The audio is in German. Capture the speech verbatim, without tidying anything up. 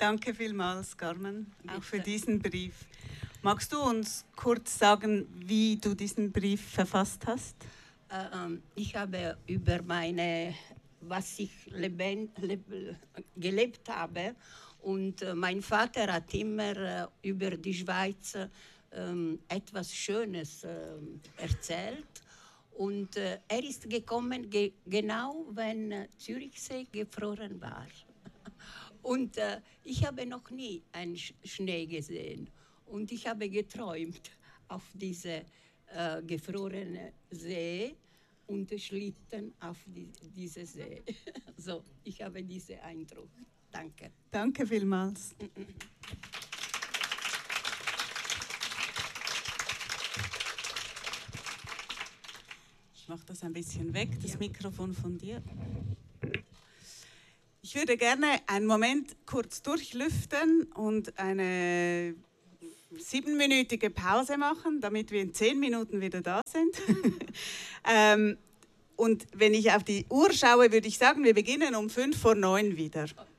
Danke vielmals, Carmen, auch für diesen Brief. Magst du uns kurz sagen, wie du diesen Brief verfasst hast? Äh, ich habe über meine, was ich leben, leb, gelebt habe, und äh, mein Vater hat immer äh, über die Schweiz äh, etwas Schönes äh, erzählt. Und äh, er ist gekommen, ge genau wenn äh, Zürichsee gefroren war. Und äh, ich habe noch nie einen Sch Schnee gesehen. Und ich habe geträumt auf diese äh, gefrorene See und Schlitten auf die, diese See. So, ich habe diesen Eindruck. Danke. Danke vielmals. Ich mache das ein bisschen weg, das Mikrofon von dir. Ich würde gerne einen Moment kurz durchlüften und eine siebenminütige Pause machen, damit wir in zehn Minuten wieder da sind. ähm, und wenn ich auf die Uhr schaue, würde ich sagen, wir beginnen um fünf vor neun wieder.